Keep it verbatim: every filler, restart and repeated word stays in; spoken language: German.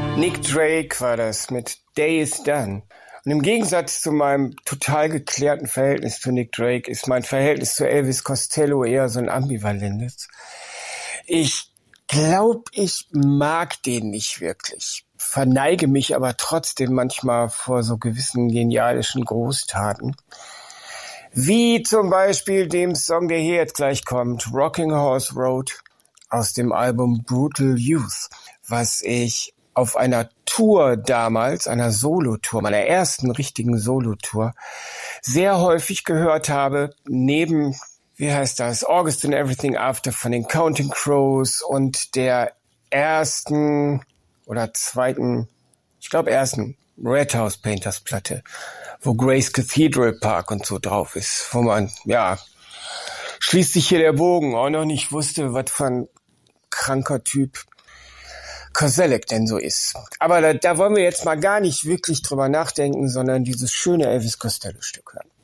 Nick Drake war das mit Day is Done. Und im Gegensatz zu meinem total geklärten Verhältnis zu Nick Drake ist mein Verhältnis zu Elvis Costello eher so ein ambivalentes. Ich glaube, ich mag den nicht wirklich, verneige mich aber trotzdem manchmal vor so gewissen genialischen Großtaten. Wie zum Beispiel dem Song, der hier jetzt gleich kommt, Rocking Horse Road aus dem Album Brutal Youth, was ich auf einer Tour damals, einer Solo-Tour, meiner ersten richtigen Solo-Tour, sehr häufig gehört habe, neben, wie heißt das, August and Everything After von den Counting Crows und der ersten oder zweiten, ich glaube ersten Red House Painters Platte, wo Grace Cathedral Park und so drauf ist, wo man, ja, schließt sich hier der Bogen, auch noch nicht wusste, was für ein kranker Typ Koselleck denn so ist. Aber da, da wollen wir jetzt mal gar nicht wirklich drüber nachdenken, sondern dieses schöne Elvis Costello Stück hören.